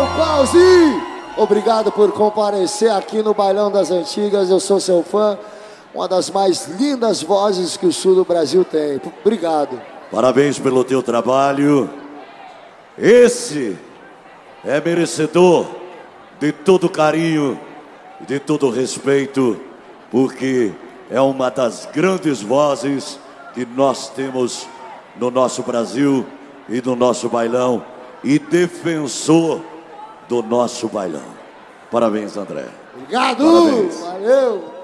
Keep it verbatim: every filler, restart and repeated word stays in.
Pause! Obrigado por comparecer aqui no Bailão das Antigas. Eu sou seu fã. Uma das mais lindas vozes que o sul do Brasil tem. Obrigado. Parabéns pelo teu trabalho. Esse é merecedor de todo carinho, de todo respeito, porque é uma das grandes vozes que nós temos no nosso Brasil e no nosso bailão, e defensor do nosso bailão. Parabéns, André. Obrigado. Parabéns. Valeu.